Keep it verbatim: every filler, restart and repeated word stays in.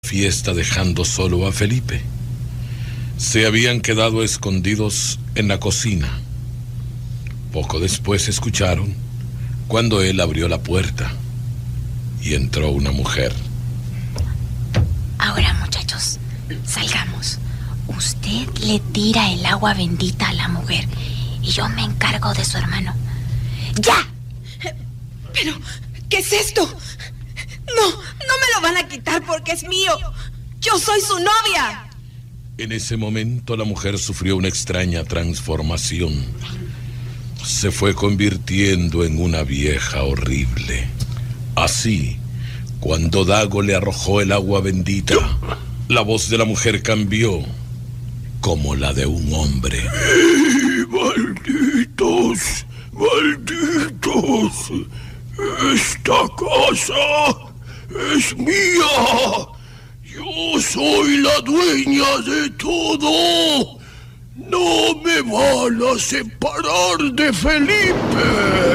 fiesta dejando solo a Felipe. Se habían quedado escondidos en la cocina. Poco después escucharon cuando él abrió la puerta y entró una mujer. Ahora, muchachos, salgamos. Usted le tira el agua bendita a la mujer y yo me encargo de su hermano. ¡Ya! Pero, ¿qué es esto? No, no me lo van a quitar porque es mío. Yo soy su novia. En ese momento la mujer sufrió una extraña transformación. Se fue convirtiendo en una vieja horrible. Así, cuando Dago le arrojó el agua bendita, la voz de la mujer cambió como la de un hombre. ¡Eh, malditos! ¡Malditos! ¡Esta casa es mía! ¡Yo soy la dueña de todo! ¡No me van a separar de Felipe!